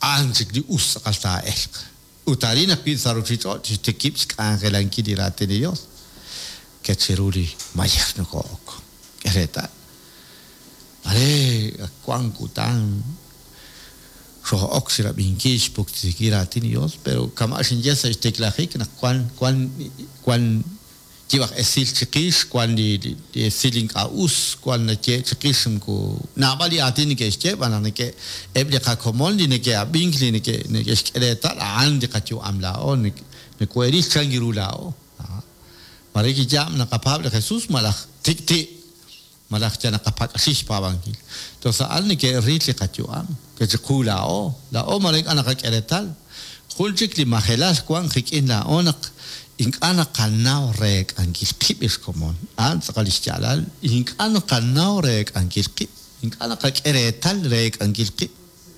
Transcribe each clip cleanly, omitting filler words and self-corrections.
anjik di us kalta elk utarina pi saruchito te kips angelan ki dirate de Dios que cheruri mayer no kok kereta ale kuan kutan so oxira binkish puktikira tinios pero kama shinjesa istiklahik na kwan jiwak esil chikish kwan di siling aus kwan na ke chikishim ko na bali atini ke este bana ke eble ka komon di ne ke abinkli ne ke skeleta andi ka chu amla o ne ko eris changiru lao mare ki jam na kapable Jesus malak tikti malak jana kapat asish pawangil to sa al ne ke ritli ka chu am ke chukula o la o mare ana ka keretal khulchik li mahelas kwan khikin la onak ink ana kanau rek angil kip is common an sakalis jalal ink ana kanau rek angil kip ink ana ka keretal rek angil kip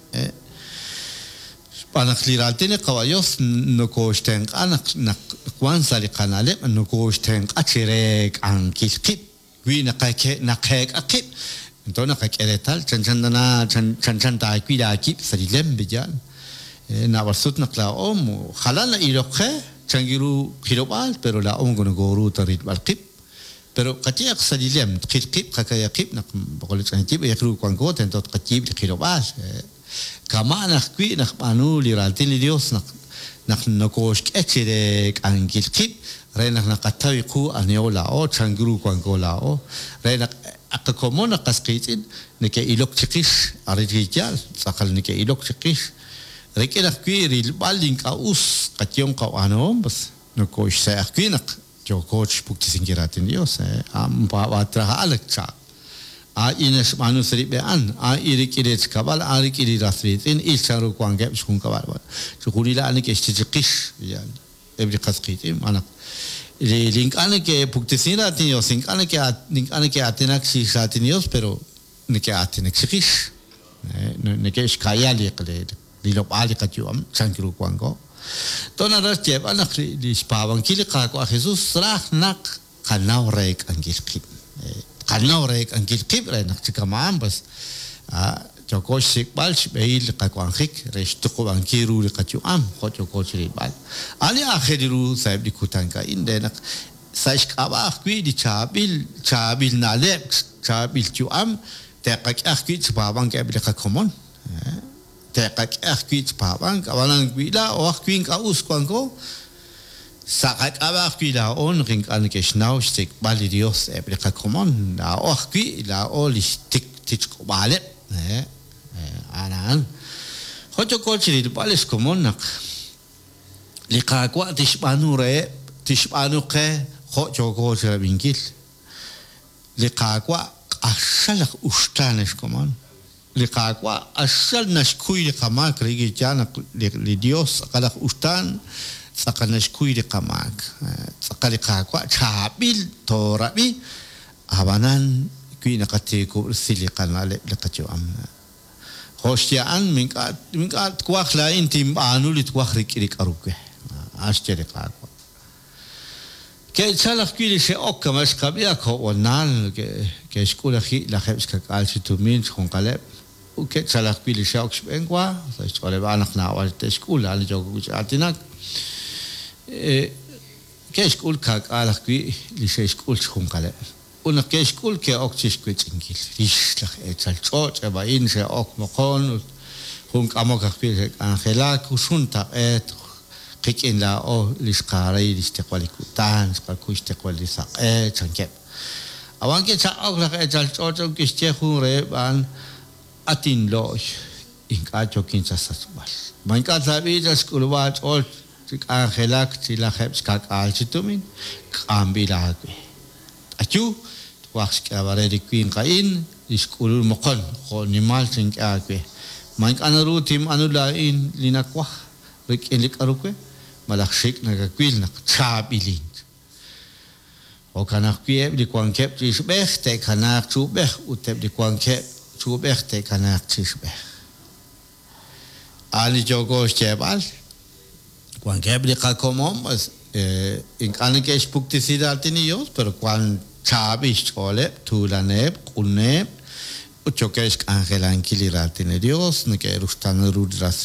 panak liraltene kawayos no kosten ana na kwan sali kanale no kosten achirek angil kip wi na ka ke na kek akip ento na ka keretal chan ta kwida kip sali lembijan na warsut na kla om khalala ilokhe changiru khirobal pero la ongono goru tarit balqib pero qatiq salilem qib qaqib nak baqol chanjib yakru kwango tentot qib khirobal kama nakwi nakmanu liraltin Dios nak nakosh kechirek angil qib renak naqatawiqu anyola o changiru kwango la o renak aqkomona qasqitin neke ilok chiqish arijal saqal neke ilok chiqish Requer adquirir balin caus catión cauano bas no coach se adquinak yo coach pukti singiratin Dios am pa traha alekcha a ines manus ribean a irikiret kabal a irikiret rasritin il charu kwangep shun kabal chukuni anik estichikish ya ebri qasqitim anak link anake pukti singiratin Dios link anake atenak siratin Dios pero nike atenak sikish nike iskayali qle Dilop ali kajuam changiru kwango. Tona ras jeba nak di spawang kili kako Jesus rah nak kanau rek angil kip. Kanau rek angil kip re nak cikamam bas. Joko sik bal beil kako angkik restu ko angkiru le kajuam ko joko sik bal. Ali akhiriru saib di kutangka inde nak saish kaba akwi di chabil nalek chabil juam tekak akwi spawang ke bile kakomon. Tekak akhwit pabang kawalang kwila o akhwin ka uskwangko sakat aba akhwila on ring anke schnau stik bali Dios ebrika komon la o akhwi la o listik tich bale anan hoto kochiri bales komon nak lika kwa tishbanu ke hoto kochira bingil lika kwa asalak ustanes komon Likakwa asal nashkui likamak rigi jana li Dios akalak ustan saka nashkui likamak saka likakwa chabil torabi abanan kui nakatiku silikan ale likachuam hostiaan minkat kuak lain tim anu lit kuak rikirik aruke asjere kakwa ke salak kui se okka mas kabia ko onal ke skula khi la khebs ka kalsi tumin khonqaleb uke salak pili shauks bengwa sa skole anak na awal te skul ala jogo atinak ke skul ka alak pi li se skul khumkale una ke skul ke oktis ku tingil islak etal chot aba in se ok mokon hung amok pi angela kusunta et kikin la o liskare listekwalikutan skakustekwalisa chankep awan ke cha ok la etal chot ke stehu re ban atin loy inkacho kinsa sasbal manka sabi das kulwat ol angelak tila hebs kak alchitumin kambila ke achu wax kabare di queen kain iskul mokon ko nimal sing ke manka anarutim anulain linakwa rik elik aruke malaksik na kwil na chabilin o kanak pie di kwangkep di sbeh te kanak chubeh utep di kwangkep Chuberte kanak chisbe. Ali jogo stebal. Cuando quebre calcomom, in canque spuktisidad tinios, pero cuando chabis ole, tulaneb, kuneb, uchokesh angelan kilirat tinios, ne que rustan rudras